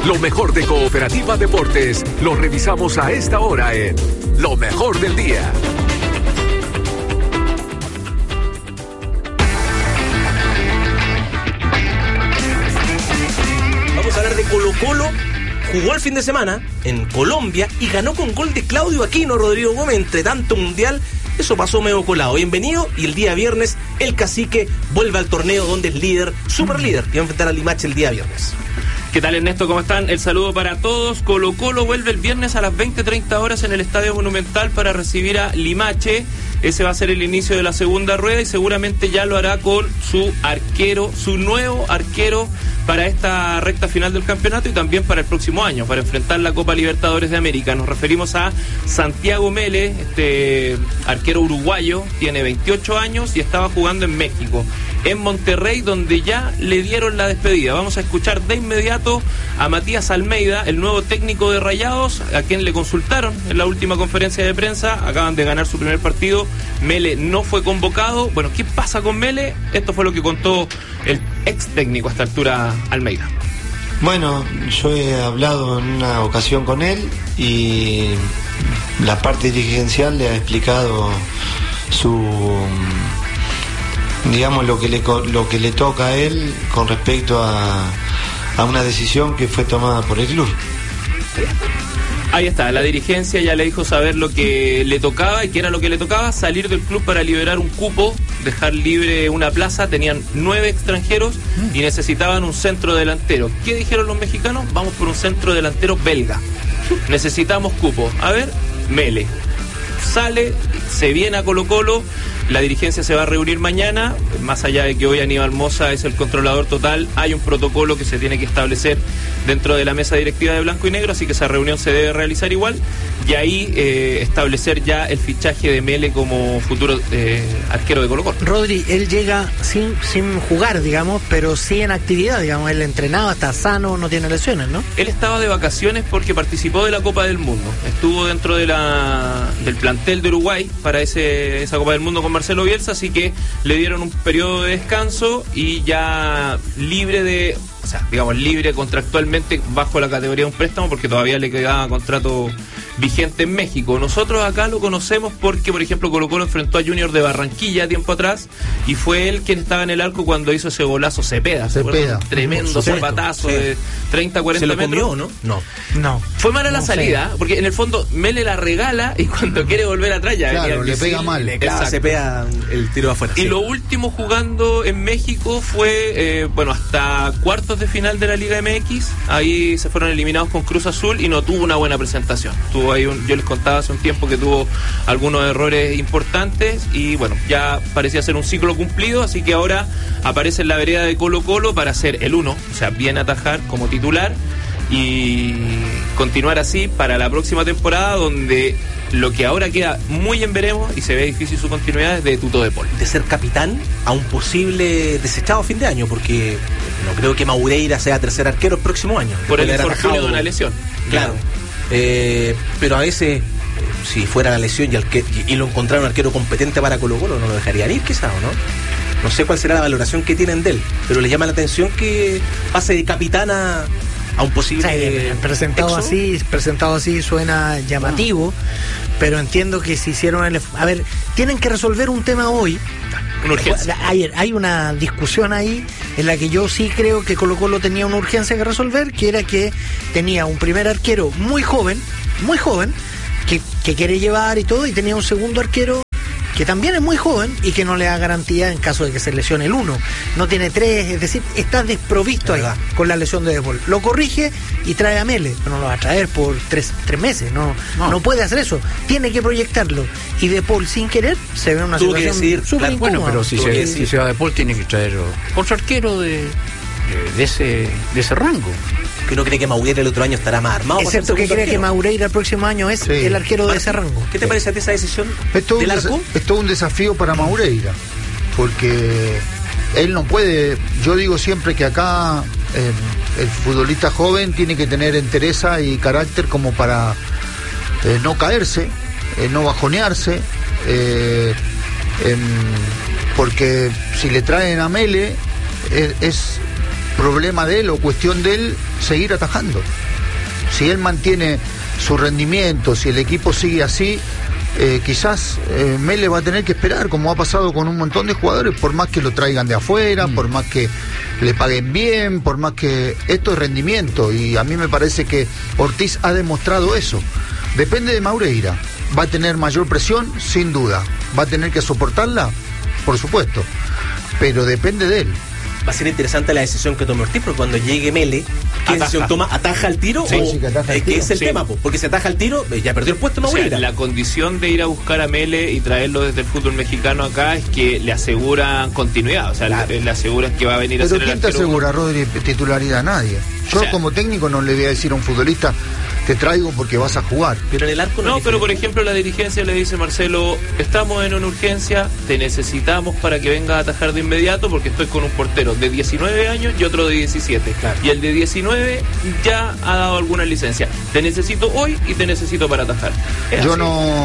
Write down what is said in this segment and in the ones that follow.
Lo mejor de Cooperativa Deportes lo revisamos a esta hora en Lo Mejor del Día. Vamos a hablar de Colo-Colo. Jugó el fin de semana en Colombia y ganó con gol de Claudio Aquino, Rodrigo Gómez, entre tanto mundial. Eso pasó medio colado. Bienvenido. Y el día viernes el Cacique vuelve al torneo donde es líder, super líder, y va a enfrentar a Limache el día viernes. ¿Qué tal, Ernesto? ¿Cómo están? El saludo para todos. Colo-Colo vuelve el viernes a las 20:30 horas en el Estadio Monumental para recibir a Limache. Ese va a ser el inicio de la segunda rueda y seguramente ya lo hará con su arquero, su nuevo arquero para esta recta final del campeonato y también para el próximo año, para enfrentar la Copa Libertadores de América. Nos referimos a Santiago Mele, este arquero uruguayo, tiene 28 años y estaba jugando en México, en Monterrey, donde ya le dieron la despedida. Vamos a escuchar de inmediato a Matías Almeida, el nuevo técnico de Rayados, a quien le consultaron en la última conferencia de prensa. Acaban de ganar su primer partido, Mele no fue convocado. Bueno, ¿qué pasa con Mele? Esto fue lo que contó el ex técnico a esta altura, Almeida. Bueno, yo he hablado en una ocasión con él y la parte dirigencial le ha explicado digamos lo que le toca a él con respecto a una decisión que fue tomada por el club. Ahí está, la dirigencia ya le dijo saber lo que le tocaba y que era lo que le tocaba, salir del club para liberar un cupo, dejar libre una plaza. Tenían 9 extranjeros y necesitaban un centro delantero. ¿Qué dijeron los mexicanos? Vamos por un centro delantero belga. Necesitamos cupo. A ver, Mele sale, se viene a Colo-Colo. La dirigencia se va a reunir mañana. Más allá de que hoy Aníbal Mosa es el controlador total, hay un protocolo que se tiene que establecer dentro de la mesa directiva de Blanco y Negro, así que esa reunión se debe realizar igual y ahí establecer ya el fichaje de Mele como futuro arquero de Colo-Colo. Rodri, él llega sin jugar, digamos, pero sí en actividad, digamos. Él entrenaba, está sano, no tiene lesiones, ¿no? Él estaba de vacaciones porque participó de la Copa del Mundo. Estuvo dentro de del plantel de Uruguay para esa Copa del Mundo con Marcelo Bielsa, así que le dieron un periodo de descanso y ya libre contractualmente bajo la categoría de un préstamo, porque todavía le quedaba contrato vigente en México. Nosotros acá lo conocemos porque, por ejemplo, Colo-Colo enfrentó a Junior de Barranquilla tiempo atrás y fue él quien estaba en el arco cuando hizo ese golazo Cepeda. Tremendo zapatazo de 30, 40 metros. ¿Se lo comió, no? No. Fue mala la salida, porque en el fondo Mele la regala y cuando quiere volver atrás ya le pega mal. Se pega el tiro de afuera. Y sí. Lo último jugando en México fue, hasta cuartos de final de la Liga MX. Ahí se fueron eliminados con Cruz Azul y no tuvo una buena presentación. Yo les contaba hace un tiempo que tuvo algunos errores importantes y bueno, ya parecía ser un ciclo cumplido, así que ahora aparece en la vereda de Colo-Colo para ser el 1, o sea, bien atajar como titular y continuar así para la próxima temporada, donde lo que ahora queda muy en veremos y se ve difícil su continuidad es de Tuto de Paul. De ser capitán a un posible desechado a fin de año, porque no creo que Maureira sea tercer arquero el próximo año. Por el infortunio de una lesión. Claro. Pero a veces, si fuera la lesión y lo encontrara un arquero competente para Colo-Colo, no lo dejarían ir quizás, ¿o no? No sé cuál será la valoración que tienen de él, pero les llama la atención que pase de capitán a un posible presentado así suena llamativo, pero entiendo que si hicieron a ver, tienen que resolver un tema hoy. Una urgencia. Hay una discusión ahí en la que yo sí creo que Colo-Colo tenía una urgencia que resolver, que era que tenía un primer arquero muy joven, que quiere llevar y todo, y tenía un segundo arquero que también es muy joven y que no le da garantía en caso de que se lesione el 1. No tiene 3, es decir, está desprovisto ahí con la lesión de De Paul. Lo corrige y trae a Mele, pero no lo va a traer por 3 meses, no puede hacer eso. Tiene que proyectarlo. Y De Paul, sin querer, se ve en una situación súper incómoda. Bueno, pero si se va De Paul, tiene que traer otro arquero de ese rango. ¿Que no cree que Maureira el otro año estará más armado? Es cierto que cree que Maureira el próximo año es el arquero de ese rango. ¿Qué te parece a ti esa decisión del arco? Es todo un desafío para Maureira, porque él no puede. Yo digo siempre que acá el futbolista joven tiene que tener entereza y carácter como para no caerse, no bajonearse, porque si le traen a Mele es problema de él o cuestión de él seguir atajando. Si él mantiene su rendimiento, si el equipo sigue así, quizás Mele va a tener que esperar, como ha pasado con un montón de jugadores, por más que lo traigan de afuera, por más que le paguen bien, por más que esto es rendimiento, y a mí me parece que Ortiz ha demostrado eso. Depende de Maureira, va a tener mayor presión, sin duda, va a tener que soportarla, por supuesto, pero depende de él. Va a ser interesante la decisión que tome Ortiz, porque cuando llegue Mele, ¿qué decisión toma? ¿Ataja el tiro? Sí, o, que ataja el que tiro. es el Sí. tema, porque si ataja el tiro, ya perdió el puesto O sea, Maureira. la condición de ir a buscar a Mele y traerlo desde el fútbol mexicano acá es que le aseguran continuidad, o sea, le aseguran que va a venir a Pero ser el ¿quién te arquero. asegura, Rodri, titularidad? Nadie. Yo O sea, como técnico no le voy a decir a un futbolista, te traigo porque vas a jugar. Pero en el arco No, es pero por diferente. ejemplo la dirigencia le dice: Marcelo, estamos en una urgencia, te necesitamos para que vengas a atajar de inmediato porque estoy con un portero de 19 años y otro de 17. Claro. Y el de 19 ya ha dado alguna licencia. Te necesito hoy y te necesito para atajar. Es Yo así.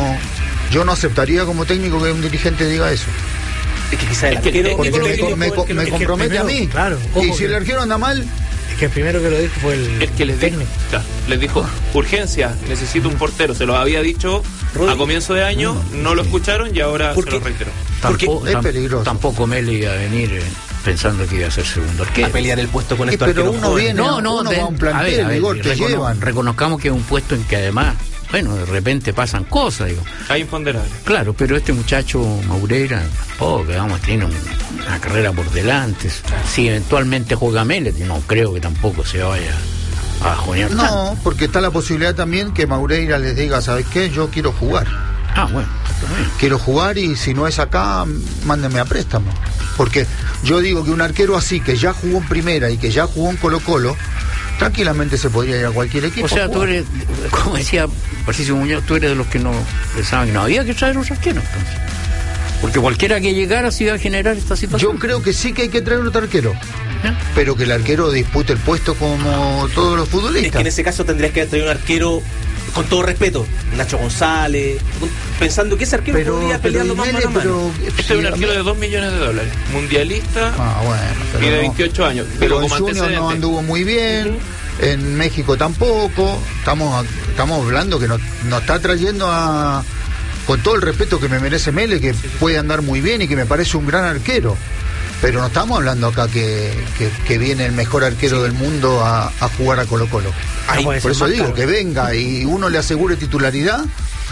no aceptaría como técnico que un dirigente diga eso. Es que quizás el Es que el arquero... Porque técnico el lo me, técnico me- es me el que- compromete primero, a mí. claro, Y ojo si el que- arquero anda mal, Es que el primero que lo dijo fue El que les dijo, técnico. claro, les dijo: urgencia, necesito un portero. Se lo había dicho Rodri. a comienzo de año, no lo escucharon y ahora ¿Por se qué? lo reiteró. Porque es peligroso. Tampoco Mele iba a venir pensando que iba a ser segundo a arquero. pelear el puesto con estos pero arqueros uno jóvenes. viene, uno va a un plantel, Igor, te llevan. Reconozcamos que es un puesto en que además, bueno, de repente pasan cosas, digo. Hay imponderables. Claro, pero este muchacho Maureira, que vamos, tiene una carrera por delante. Si eventualmente juega Mele, no creo que tampoco se vaya a jonear tanto. No, porque está la posibilidad también que Maureira les diga, ¿sabes qué? Yo quiero jugar. Ah, bueno, está bien. Quiero jugar y si no es acá, mándenme a préstamo. Porque yo digo que un arquero así, que ya jugó en primera y que ya jugó en Colo-Colo, tranquilamente se podría ir a cualquier equipo. O sea, a tú jugar. eres, como decía Patricio Muñoz, tú eres de los que no pensaban que no había que traer un arquero, entonces. Porque cualquiera que llegara se iba a generar esta situación. Yo creo que sí que hay que traer otro arquero, ¿Eh? pero que el arquero dispute el puesto como todos los Es que futbolistas. en ese caso tendrías que haber traído un arquero, con todo respeto, Nacho González, pensando que ese arquero podría pelearlo más Mele, mano a mano. Este sí, es un a arquero mí- de $2 millones, mundialista bueno, pero y de no. 28 años. Pero Pero en como Junior no antecedente. anduvo muy bien, en México tampoco. Estamos hablando que nos está trayendo a, con todo el respeto que me merece Mele, que puede andar muy bien y que me parece un gran arquero. Pero no estamos hablando acá que viene el mejor arquero del mundo a jugar a Colo-Colo. Ah, puede Por ser eso más digo, caro. que venga y uno le asegure titularidad.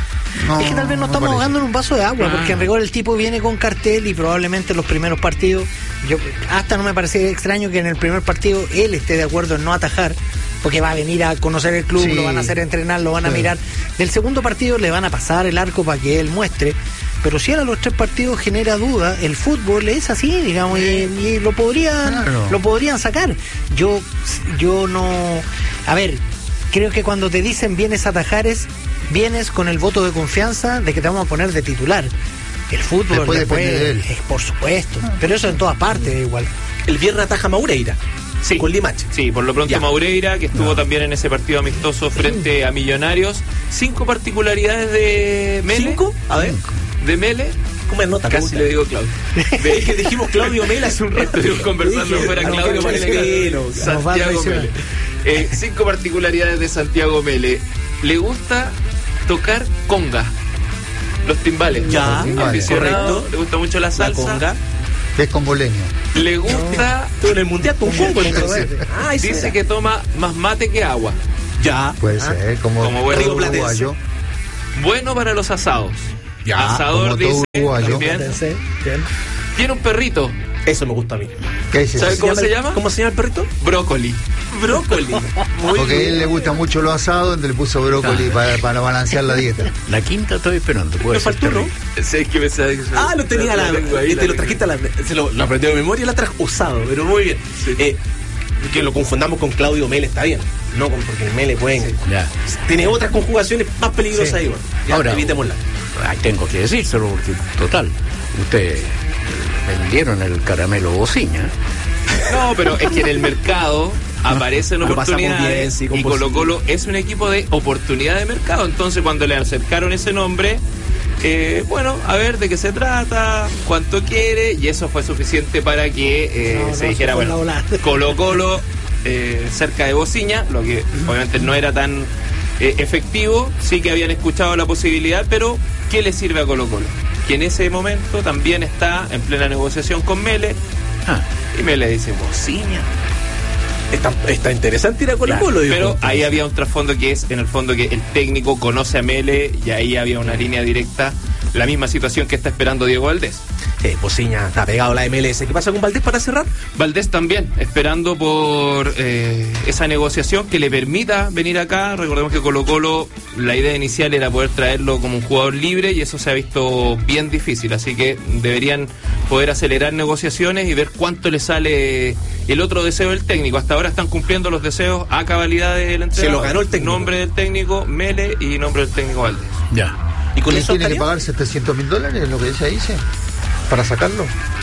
No, Es que tal vez nos me estamos parece. ahogando en un vaso de agua, porque en rigor el tipo viene con cartel y probablemente en los primeros partidos, yo hasta no me parece extraño que en el primer partido él esté de acuerdo en no atajar, porque va a venir a conocer el club, Sí. lo van a hacer entrenar, lo van a Sí. mirar. Del segundo partido le van a pasar el arco para que él muestre, pero si él a los 3 partidos genera duda, el fútbol es así, digamos, y lo podrían sacar. Yo no... A ver, creo que cuando te dicen vienes a atajar vienes con el voto de confianza de que te vamos a poner de titular. El fútbol Después depende de él. es por supuesto, pero eso en todas partes es igual. El viernes ataja Maureira. Sí. Con Limache. Sí, por lo pronto Ya. Maureira, que estuvo también en ese partido amistoso frente a Millonarios. 5 particularidades de Mele. ¿Cinco? A ver, De Mele. ¿cómo es nota? Casi le digo Claudio. Es que dijimos Claudio Mela hace un rato. Estuvimos conversando Dije, fuera no, Claudio no, Mele. no, nos va a Santiago traicionar. Mele. 5 particularidades de Santiago Mele. Le gusta tocar conga. Los timbales. Ya, Aficionado, correcto. le gusta mucho la La salsa. conga. Es congoleño. Le gusta. Estuvo en el mundial con Congo entonces. Ah, eso Dice era. que toma más mate que agua. Ya. Puede ser, como buen todo rioplatense. uruguayo. Bueno para los asados. Ya, Asador, como todo dice. uruguayo. También. Bien. Tiene un perrito. Eso me gusta a mí. ¿Qué es eso? ¿Sabe cómo se llama? ¿Cómo se llama el perrito? Brócoli. Brócoli. Muy Porque a bien. él le gusta mucho los asados, entonces le puso brócoli para balancear la dieta. La quinta estoy esperando, puede Me ser faltó, ¿no? terrible. Sé que me sabe que se- Ah, lo tenía la. tengo ahí, Te lo tengo. trajiste a la. Se lo aprendió de memoria y la trajo usado, pero muy bien. Sí. Que lo confundamos con Claudio Mele está bien. No porque el Mele pueden. Ya. Tiene otras conjugaciones más peligrosas ahí, bueno. Ya, Ahora, evitémosla. ay, tengo que decírselo porque, total, ustedes vendieron el caramelo bociña. No, pero es que en el mercado aparecen Lo pasamos oportunidades bien, sí, con y Colo Colo es un equipo de oportunidad de mercado. Entonces cuando le acercaron ese nombre, Bueno, a ver de qué se trata, cuánto quiere, y eso fue suficiente para que se dijera, bueno, Colo-Colo cerca de Bociña, lo que obviamente no era tan efectivo. Sí que habían escuchado la posibilidad, pero ¿qué le sirve a Colo-Colo? Que en ese momento también está en plena negociación con Mele, y Mele dice, Bociña. Está interesante ir a Colo-Colo. Claro, pero ahí había un trasfondo que es, en el fondo, que el técnico conoce a Mele, y ahí había una línea directa, la misma situación que está esperando Diego Valdés. Bociña está pegado a la MLS. ¿Qué pasa con Valdés para cerrar? Valdés también, esperando por esa negociación que le permita venir acá. Recordemos que Colo-Colo, la idea inicial era poder traerlo como un jugador libre, y eso se ha visto bien difícil, así que deberían poder acelerar negociaciones y ver cuánto le sale el otro deseo del técnico. Hasta ahora están cumpliendo los deseos a cabalidad del entrenador. Se lo ganó el técnico. Nombre del técnico Mele y nombre del técnico Valdés. Ya. ¿Y con eso tiene que pagar $700.000, lo que dice, para sacarlo?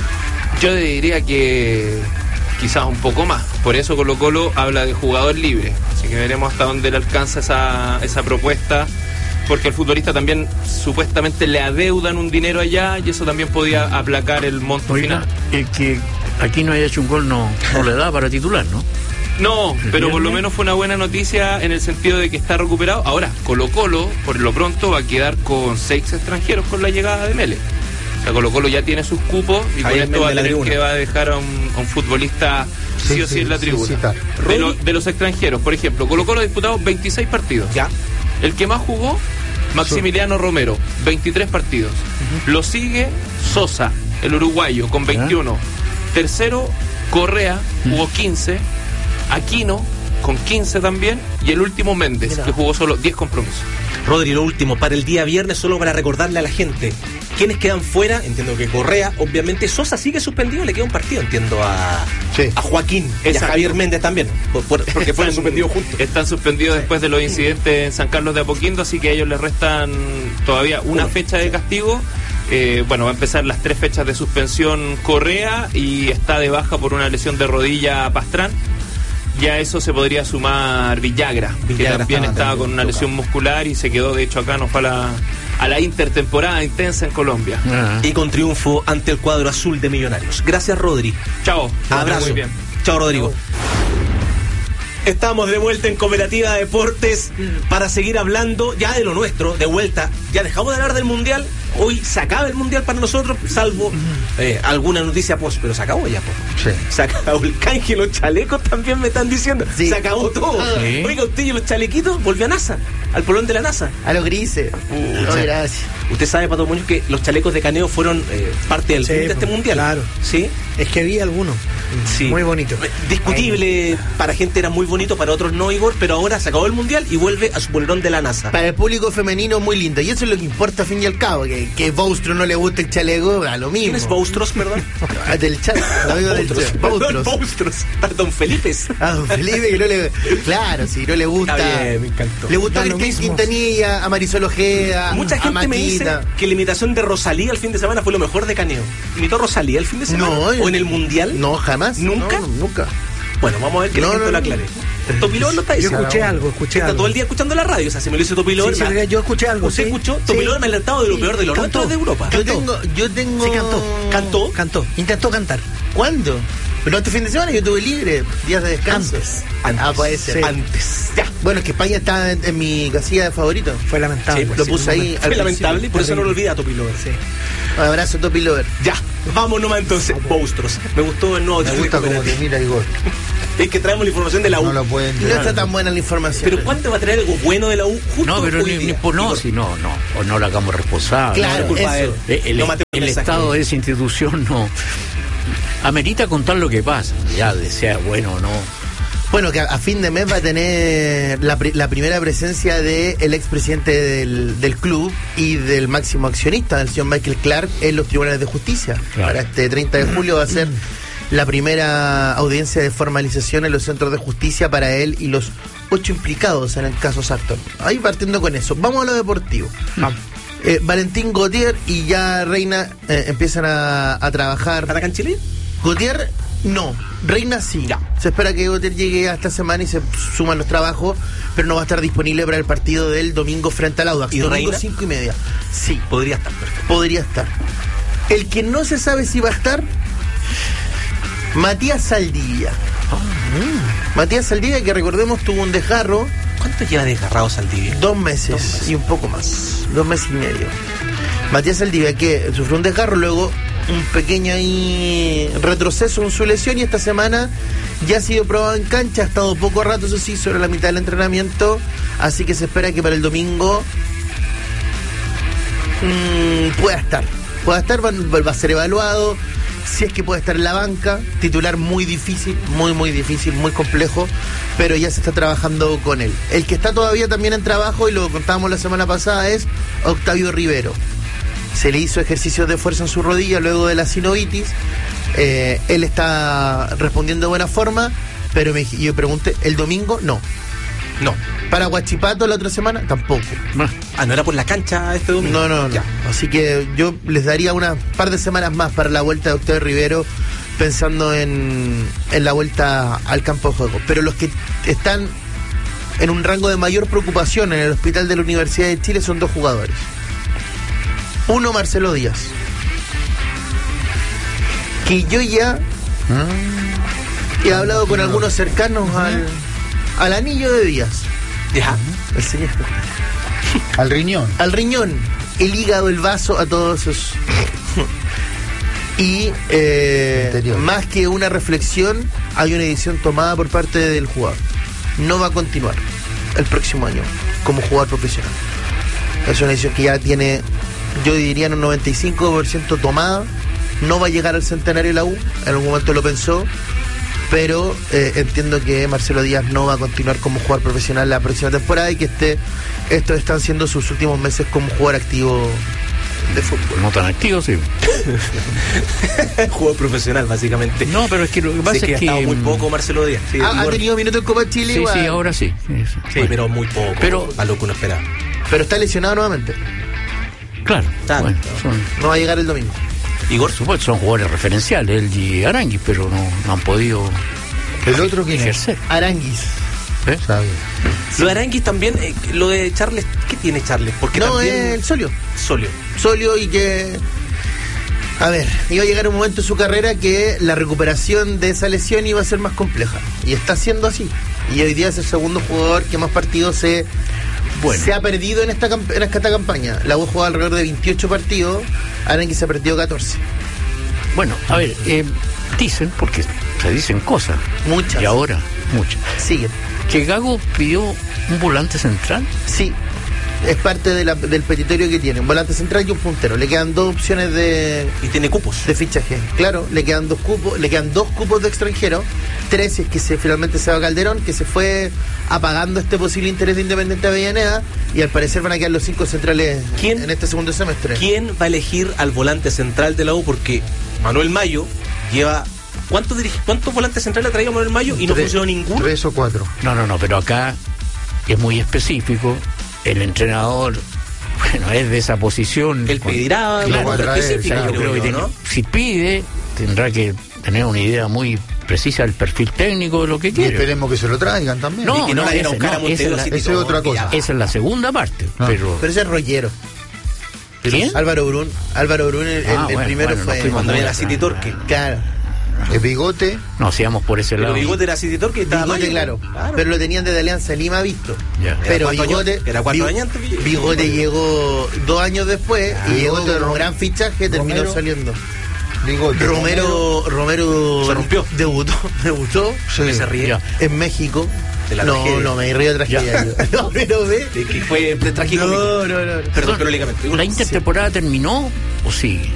Yo diría que quizás un poco más. Por eso Colo-Colo habla de jugador libre. Así que veremos hasta dónde le alcanza esa propuesta, porque el futbolista también supuestamente le adeudan un dinero allá, y eso también podía aplacar el monto final. El que aquí no haya hecho un gol no le da para titular, ¿no? No, pero por lo menos fue una buena noticia en el sentido de que está recuperado. Ahora, Colo-Colo, por lo pronto, va a quedar con 6 extranjeros con la llegada de Mele. O sea, Colo-Colo ya tiene sus cupos, y con esto va a tener que va a dejar a un futbolista sí o sí en la tribuna. De los extranjeros, por ejemplo, Colo-Colo ha disputado 26 partidos. Ya. El que más jugó, Maximiliano Romero, 23 partidos. Lo sigue Sosa, el uruguayo, con 21. Tercero, Correa, jugó 15. Aquino, con 15 también. Y el último, Méndez, que jugó solo 10 compromisos. Rodri, lo último, para el día viernes, solo para recordarle a la gente quiénes quedan fuera. Entiendo que Correa, obviamente. Sosa sigue suspendido, le queda un partido, entiendo, a Joaquín. Y a Javier Méndez también, porque fueron suspendidos juntos. Están suspendidos después de los incidentes en San Carlos de Apoquindo, así que a ellos les restan todavía una fecha de castigo. Va a empezar las 3 fechas de suspensión Correa, y está de baja por una lesión de rodilla Pastrán. Ya eso se podría sumar Villagra, que también estaba con una lesión muscular y se quedó, de hecho acá no fue a la intertemporada intensa en Colombia. Y con triunfo ante el cuadro azul de Millonarios. Gracias, Rodri. Chao. Abrazo. Muy bien. Chao, Rodrigo. Estamos de vuelta en Cooperativa Deportes para seguir hablando ya de lo nuestro, de vuelta. Ya dejamos de hablar del Mundial. Hoy se acaba el Mundial para nosotros, salvo alguna noticia post, pero se acabó ya, Sí. Se acabó el canje, los chalecos también me están diciendo. Sí. Se acabó todo. Sí. Oiga, usted y los chalequitos, volvió a NASA, al polón de la NASA. A los grises. Gracias. Usted sabe, Pato Muñoz, que los chalecos de Caneo fueron parte del de este Mundial. Claro. Sí. Es que vi algunos. Sí. Muy bonito. Discutible, para gente era muy bonito, para otros no, Igor, pero ahora se acabó el Mundial y vuelve a su polerón de la NASA. Para el público femenino muy lindo, y eso es lo que importa a fin y al cabo, que Boustros no le guste el chaleco, a lo mismo. ¿Quién es Boustros, perdón? Del chat, amigo del chat. Boustros. Don Felipe. Don Felipe, que no le... Claro, si no le gusta... Está bien, me encantó. Le gustó a Cristín Quintanilla, a Marisol Ojeda, mucha gente a me dice que la imitación de Rosalía el fin de semana fue lo mejor de Caneo. ¿Imitó Rosalía el fin de semana? No, ¿O en el Mundial? No, jamás. ¿Nunca? No, nunca. Bueno, vamos a ver que la gente lo aclare. El Topilor lo está diciendo. Yo escuché algo. Está todo el día escuchando la radio, o sea, se me lo hizo Topilor. Sí, yo escuché algo. ¿Usted escuchó? Topilor me ha alertado de lo peor de los nuestros de Europa. Yo tengo... Sí, cantó. Intentó cantar. ¿Cuándo? Pero este fin de semana yo tuve libre, días de descanso. Antes. Puede ser. Sí. Antes. Ya. Bueno, es que España está en mi casilla de favorito. Fue lamentable. Sí, lo puse ahí. Fue lamentable, por eso no lo olvida a Topilor. Sí. Un abrazo, Topilor. Ya. Vamos nomás entonces. Monstruos. Me gustó el nuevo. Me gusta como te mira Igor. Es que traemos la información de la U. No lo pueden No está tan buena la información. Pero ¿cuándo va a traer algo bueno de la U? Justo no, pero no la hagamos responsable. Claro, culpa eso. El estado de esa institución no amerita contar lo que pasa, ya sea bueno o no. Bueno, que a fin de mes va a tener la primera presencia del expresidente del club y del máximo accionista, del señor Michael Clark, en los tribunales de justicia. Claro. Para este 30 de julio va a ser la primera audiencia de formalización en los centros de justicia para él y los 8 implicados en el caso Sartor. Ahí partiendo con eso. Vamos a lo deportivo. Valentín Gauthier y ya Reina empiezan a trabajar. ¿Para Canchilí? Gauthier No, Reina sí. Ya. Se espera que Gautier llegue a esta semana y se suman los trabajos, pero no va a estar disponible para el partido del domingo frente al Audax. ¿Y domingo Reina? 5:30. Sí, Podría estar perfecto. podría estar. El que no se sabe si va a estar, Matías Saldivia. Matías Saldivia, que recordemos tuvo un desgarro, ¿Cuánto lleva desgarrado Saldivia? 2 meses y un poco más, 2 meses y medio. Matías Saldivia, que sufrió un desgarro, luego un pequeño ahí retroceso en su lesión, y esta semana ya ha sido probado en cancha, ha estado poco rato, eso sí, sobre la mitad del entrenamiento, así que se espera que para el domingo pueda estar, va a ser evaluado, si es que puede estar en la banca, titular muy difícil, muy complejo, pero ya se está trabajando con él. El que está todavía también en trabajo, y lo contábamos la semana pasada, es Octavio Rivero. Se le hizo ejercicios de fuerza en su rodilla luego de la sinovitis. Él está respondiendo de buena forma, pero yo pregunté, ¿el domingo? No. ¿Para Huachipato la otra semana? Tampoco. ¿No era por la cancha este domingo? No. Ya. Así que yo les daría unas par de semanas más para la vuelta de Octavio Rivero, pensando en la vuelta al campo de juego. Pero los que están en un rango de mayor preocupación en el hospital de la Universidad de Chile son 2 jugadores. Uno, Marcelo Díaz, que yo ya he hablado con algunos cercanos al anillo de Díaz. Ya. El señor. Al riñón. Al riñón, el hígado, el vaso, a todos esos. Y más que una reflexión, hay una decisión tomada por parte del jugador. No va a continuar el próximo año como jugador profesional. Es una decisión que ya tiene, yo diría, un 95% tomada. No va a llegar al centenario de la U, en algún momento lo pensó, pero entiendo que Marcelo Díaz no va a continuar como jugador profesional la próxima temporada, y que estos están siendo sus últimos meses como jugador activo de fútbol. No tan activo, sí. Jugador profesional, básicamente. No, pero es que lo que pasa Sí, es que... ha estado muy poco Marcelo Díaz. Sí, Ha tenido minutos en Copa Chile, Sí, igual. sí, ahora sí. Sí, pero muy poco. Pero- a lo que uno esperaba. Pero está lesionado nuevamente. Claro. Claro. Bueno, son, No va a llegar el domingo. Igor, por supuesto, son jugadores referenciales, él y Aranguis, pero no han podido ¿El otro quién es? ejercer. Aranguis. ¿Eh? Sabe. lo de Aranguis también, lo de Charles, ¿qué tiene Charles? Porque No, también... es el Solio. Solio. Y que, a ver, iba a llegar un momento en su carrera que la recuperación de esa lesión iba a ser más compleja, y está siendo así, y hoy día es el segundo jugador que más partidos se ha perdido en esta campaña. La U jugado alrededor de 28 partidos, Aranguis se ha perdido 14. Bueno, a ver, dicen, porque se dicen cosas, Muchas. y ahora muchas, Siguen. que Gago pidió un volante central. Sí, es parte del petitorio que tiene, un volante central y un puntero. Le quedan 2 opciones Y tiene cupos. de fichaje. Claro, le quedan 2 cupos de extranjero, 3 si es que finalmente se va Calderón, que se fue apagando este posible interés de Independiente Avellaneda, y al parecer van a quedar los 5 centrales en este segundo semestre. ¿Quién va a elegir al volante central de la U? Porque Manuel Mayo lleva... ¿Cuántos volantes centrales ha traído Manuel Mayo y no funcionó ninguno? 3 o 4. No, pero acá es muy específico. El entrenador, bueno, es de esa posición. Él pedirá Claro, algo traer, específico, yo creo que tiene- ¿no? si pide, tendrá que tener una idea muy precisa del perfil técnico de lo que Y quiere. esperemos que se lo traigan también. No, Y que no vayan a ese buscar a no, esa es Montevideo la- City esa es todo, otra que cosa. ya- Esa es la segunda parte, pero Pero ese es Rollero. ¿quién? Álvaro Brun, el Bueno, primero bueno, fue nos fuimos cuando muy era atrás. City Torque. Claro, El Bigote. No, sigamos por ese Pero lado. Bigote era City Torque y estaba Bigote, Mayo. claro. Pero lo tenían desde Alianza Lima visto. Ya. Pero Era 4 Bigote, años- era 4 años antes que- Bigote llegó 2 años después y llegó Bigote, con un gran fichaje, terminó Romero. saliendo. Bigote. Romero Se rompió. debutó ¿Qué se ríe? Ya. en México. De la no, tragedia. no, me río de tragedia. yo. No, pero ve. De que fue de trágico. No. Perdón, pero lígamente. ¿La intertemporada terminó o sigue?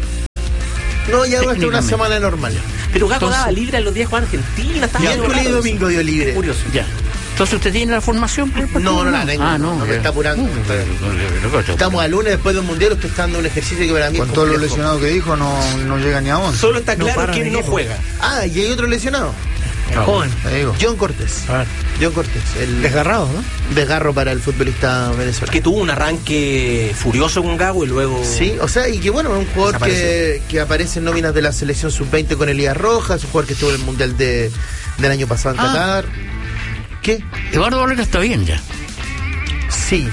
No, ya va a estar una Técnicamente. semana normal. Pero Gago Entonces- daba libre en los días Juan Argentina. Estaba medio Miércoles y raro eso. domingo dio libre. Curioso. Ya. Entonces, ¿usted tiene la formación para el partido? No, la tengo. No me ya. está apurando. Estamos a lunes después del mundial, usted está dando un ejercicio que para mí Con es todos los complejo. lesionados que dijo, no llega ni a 11. Solo está No claro paran quién no equipo. juega. Ah, y hay otro lesionado. Joven. John Cortés. John Cortés. El Desgarrado, ¿no? desgarro para el futbolista venezolano. Que tuvo un arranque furioso con Gago y luego... Sí, o sea, y que bueno, es un jugador que aparece en nóminas de la selección sub-20 con Elías Rojas, un jugador que estuvo en el Mundial del año pasado en Qatar. ¿Qué? Eduardo Valera está bien ya. Sí.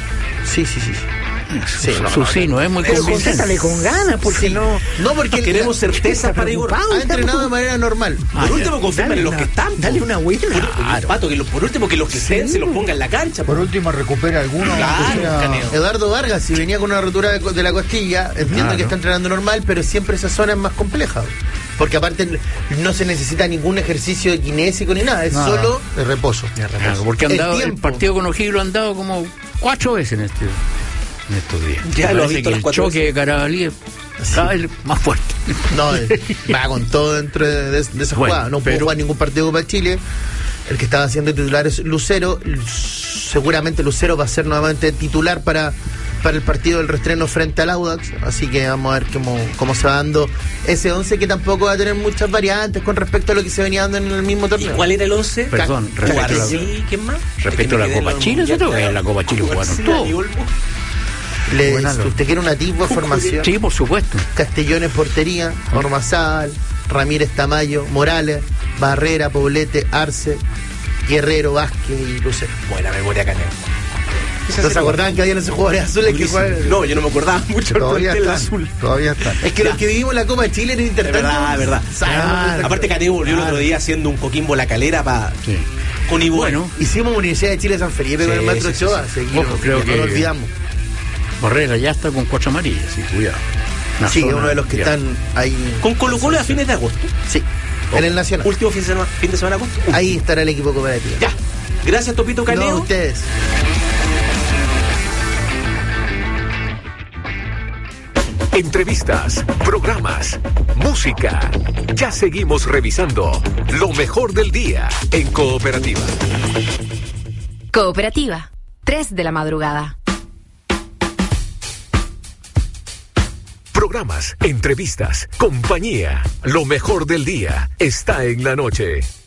Sí, no es muy Pero convincente. contéstale con ganas, porque no porque Queremos certeza para Igor. ha entrenado de manera normal. Por último, confirmen los que están. Dale una huila. Pato, por último, que los que estén se los pongan en la cancha. Por último, recupera alguno. Claro, Caneo. Eduardo Vargas, si venía con una rotura de la costilla, entiendo que está entrenando normal, pero siempre esa zona es más compleja. Porque aparte no se necesita ningún ejercicio de kinésico ni nada, es solo de reposo. Claro, porque el partido con O'Higgins lo han dado como 4 veces en estos días. Ya lo he Parece visto que las el 4 choque de Carabalí es cada vez más fuerte. No, va con todo dentro de esa jugada. No pudo jugar ningún partido para Chile. El que estaba haciendo titular es Lucero. Seguramente Lucero va a ser nuevamente titular para el partido del reestreno frente al Audax. Así que vamos a ver cómo se va dando ese 11, que tampoco va a tener muchas variantes con respecto a lo que se venía dando en el mismo ¿Y torneo. cuál era el 11? Perdón, ¿Quién más? respecto a la Copa Chile, ¿cierto? Que en la Copa Chile jugaron todo. ¿Usted quiere una tipo de formación? Sí, por supuesto. Castellón en portería, Ormazábal, Ramírez Tamayo, Morales, Barrera, Poblete, Arce, Guerrero, Vázquez y Lucero. Buena memoria, Caneo. ¿No se acordaban que habían esos jugadores azules que jugaban? No, yo no me acordaba mucho Todavía del están. azul. Todavía están. Es que los que vivimos la Copa de Chile en el intertanto. Es verdad. Claro. Aparte, Caneo volvió el otro día haciendo un Coquimbo La Calera con Ivo. Bueno, Hicimos Universidad de Chile San Felipe con el maestro Ochoa. Seguimos, Ojo, creo no que- lo olvidamos. Barrera ya está con 4 amarillas, sí, cuidado. Una Sí, zona uno de los que ya. están ahí. Con Colo-Colo a fines de agosto. Sí, en el Nacional. Último fin de semana de agosto. Ahí estará el equipo cooperativo. Ya. Gracias, Topito No, Caneo. ustedes. Entrevistas, programas, música. Ya seguimos revisando lo mejor del día en Cooperativa. Cooperativa, 3 de la madrugada. Programas, entrevistas, compañía. Lo mejor del día está en la noche.